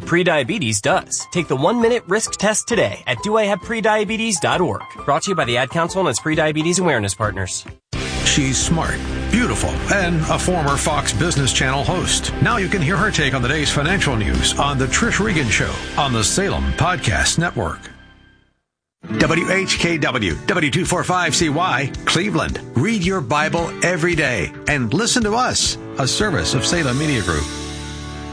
prediabetes does. Take the 1-minute risk test today at doihaveprediabetes.org. Brought to you by the Ad Council and its Prediabetes Awareness Partners. She's smart, beautiful, and a former Fox Business Channel host. Now you can hear her take on the day's financial news on The Trish Regan Show on the Salem Podcast Network. WHKW, W245CY, Cleveland. Read your Bible every day and listen to us, a service of Salem Media Group.